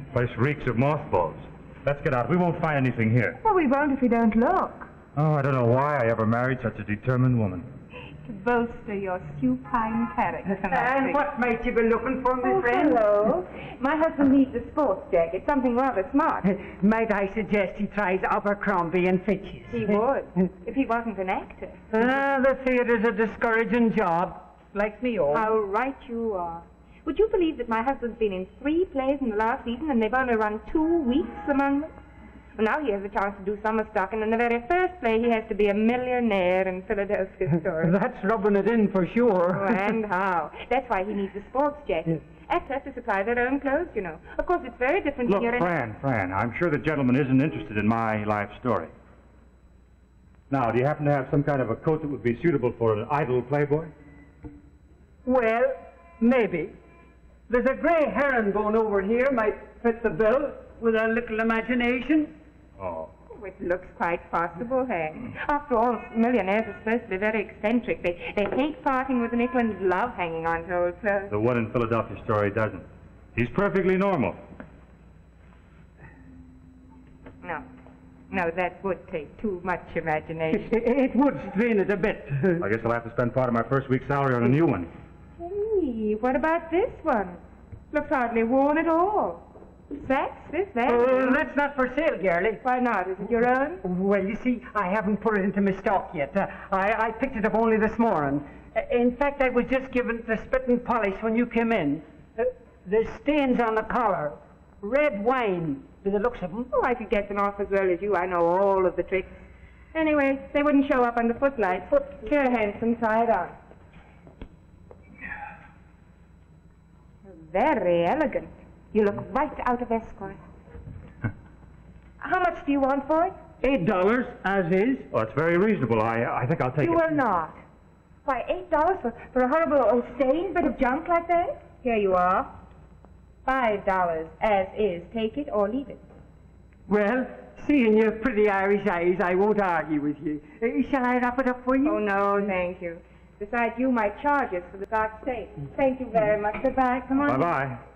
Place reeks of mothballs. Let's get out. We won't find anything here. Well, we won't if we don't look. Oh, I don't know why I ever married such a determined woman. To bolster your supine character. And what might you be looking for, my friend? Hello. My husband needs a sports jacket, something rather smart. Might I suggest he tries Abercrombie and Fitch's? He would, if he wasn't an actor. The theatre's a discouraging job, like me own. How right you are. Would you believe that my husband's been in 3 plays in the last season and they've only run 2 weeks among them? Well, now he has a chance to do summer stock, and in the very first play he has to be a millionaire in Philadelphia story. That's rubbing it in for sure. Oh, and how? That's why he needs a sports jacket. Actors have to supply their own clothes, you know. Of course, it's very different Look, when you're Fran, I'm sure the gentleman isn't interested in my life story. Now, do you happen to have some kind of a coat that would be suitable for an idle playboy? Well, maybe. There's a grey heron going over here, might fit the bill with a little imagination. Oh. Oh, it looks quite possible, Hank. After all, millionaires are supposed to be very eccentric. They hate parting with a nickel and love hanging on to old clothes. The one in Philadelphia story doesn't. He's perfectly normal. No, that would take too much imagination. It would strain it a bit. I guess I'll have to spend part of my first week's salary on a new one. Hey, what about this one? Looks hardly worn at all. That's that. Oh, that's not for sale, girlie. Why not? Is it your own? Well, you see, I haven't put it into my stock yet. I picked it up only this morning. In fact, I was just given it the spit and polish when you came in. There's stains on the collar. Red wine, by the looks of them. Oh, I could get them off as well as you. I know all of the tricks. Anyway, they wouldn't show up under footlights. Here, handsome, try it on. Very elegant. You look right out of escort. How much do you want for it? $8, as is. Oh, it's very reasonable. I think I'll take You it. will not. Why, $8 for a horrible old stained bit of junk like that? Here you are. $5 as is. Take it or leave it. Well, seeing your pretty Irish eyes, I won't argue with you. Shall I wrap it up for you? Oh, no, thank you. Besides, you might charge us for the dark state. Thank you very much. Goodbye. Come on. Bye-bye.